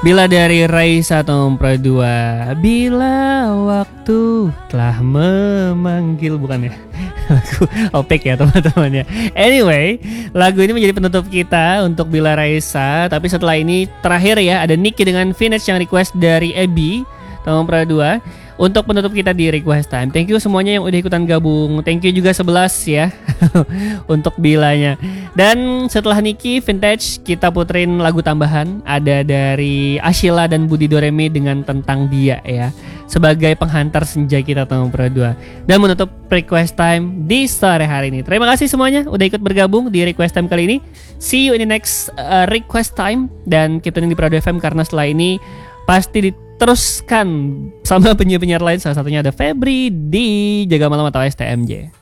Bila dari Raisa Tompra 2. Bila waktu telah memanggil, bukan ya? Lagu Opek ya teman-teman ya. Anyway, lagu ini menjadi penutup kita untuk Bila Raisa. Tapi setelah ini terakhir ya, ada Nicky dengan Vintage yang request dari Ebi Tompra 2 untuk penutup kita di Request Time. Thank you semuanya yang udah ikutan gabung. Thank you juga 11 ya untuk Bilanya. Dan setelah Niki Vintage, kita puterin lagu tambahan. Ada dari Ashila dan Budi Doremi dengan Tentang Dia ya, sebagai penghantar senja kita tahun Pro 2 dan menutup Request Time di sore hari ini. Terima kasih semuanya udah ikut bergabung di Request Time kali ini. See you in the next Request Time. Dan kita di Prado FM karena setelah ini pasti diteruskan sama penyiar-penyiar lain. Salah satunya ada Febri di Jaga Malam atau STMJ.